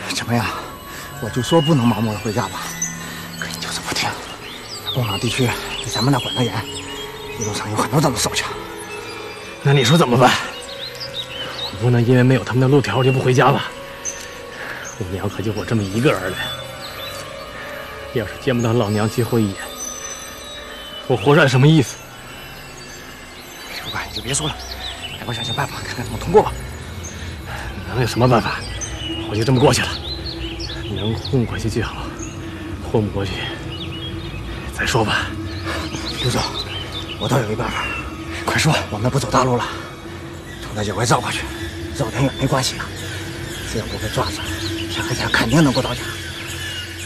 怎么样？我就说不能盲目的回家吧，可你就是不听。东港地区比咱们那管得严，一路上有很多这种手枪。 那你说怎么办？我不能因为没有他们的路条就不回家吧？我娘可就我这么一个儿子，要是见不到老娘最后一眼，我活着有什么意思？ 不管你就别说了，来，我想想办法，看看怎么通过吧。 能有什么办法？我就这么过去了，能混过去最好，混不过去再说吧。 刘总，我倒有一办法，快说！我们不走大路了，从这角外绕过去，绕点远没关系啊，只要不被抓住，下个家肯定能够到家。